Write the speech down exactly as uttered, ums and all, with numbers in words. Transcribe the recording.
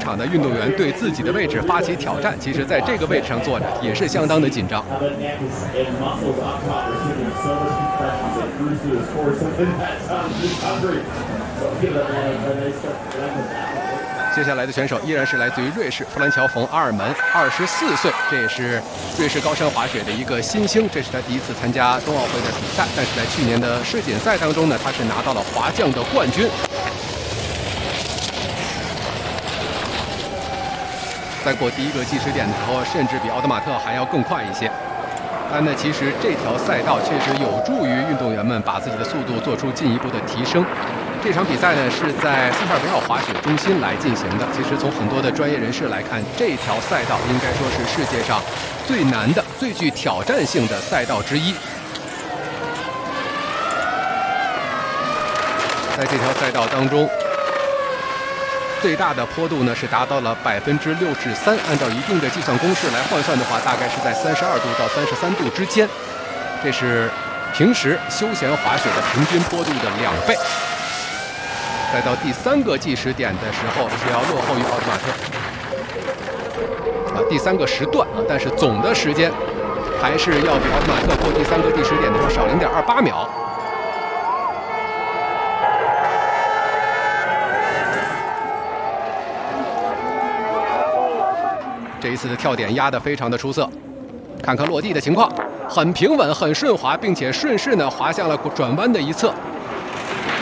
场的运动员对自己的位置发起挑战，其实在这个位置上坐着也是相当的紧张。接下来的选手依然是来自于瑞士弗兰乔·冯·阿尔门，二十四岁，这也是瑞士高山滑雪的一个新星，这是他第一次参加冬奥会的比赛，但是在去年的世锦赛当中呢，他是拿到了滑降的冠军。在过第一个计时点的时候，甚至比奥德马特还要更快一些。但呢，其实这条赛道确实有助于运动员们把自己的速度做出进一步的提升。这场比赛呢是在斯特尔维奥滑雪中心来进行的。其实从很多的专业人士来看，这条赛道应该说是世界上最难的、最具挑战性的赛道之一。在这条赛道当中，最大的坡度呢是达到了百分之六十三，按照一定的计算公式来换算的话，大概是在三十二度到三十三度之间。这是平时休闲滑雪的平均坡度的两倍。再到第三个计时点的时候，是要落后于奥德马特啊，第三个时段啊，但是总的时间还是要比奥德马特过第三个计时点的时候少零点二八秒。这一次的跳点压得非常的出色，看看落地的情况，很平稳，很顺滑，并且顺势呢滑向了转弯的一侧。